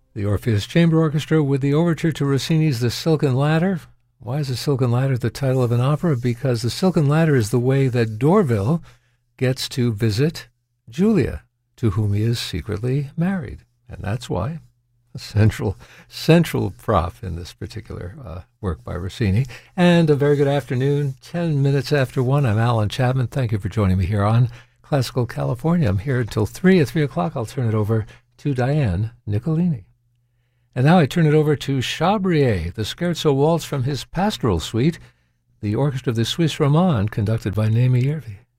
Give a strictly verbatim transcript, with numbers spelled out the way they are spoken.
The Orpheus Chamber Orchestra with the overture to Rossini's The Silken Ladder. Why is The Silken Ladder the title of an opera? Because the Silken Ladder is the way that Dorville gets to visit Julia, to whom he is secretly married. And that's why a central, central prop in this particular uh, work by Rossini. And a very good afternoon, ten minutes after one. I'm Alan Chapman. Thank you for joining me here on Classical California. I'm here until three. At three o'clock, I'll turn it over to Diane Nicolini. And now I turn it over to Chabrier, the Scherzo Waltz from his Pastoral Suite, the orchestra of the Suisse Romande, conducted by Naomi Yervi.